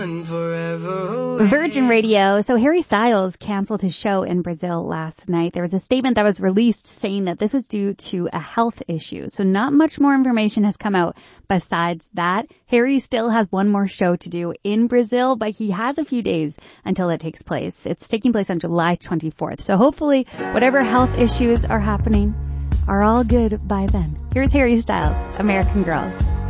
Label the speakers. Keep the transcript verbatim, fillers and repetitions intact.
Speaker 1: Virgin Radio. So Harry Styles canceled his show in Brazil last night. There was a statement that was released saying that this was due to a health issue. So not much more information has come out besides that. Harry still has one more show to do in Brazil, but he has a few days until it takes place. It's taking place on July twenty-fourth. So hopefully whatever health issues are happening are all good by then. Here's Harry Styles, American Girls.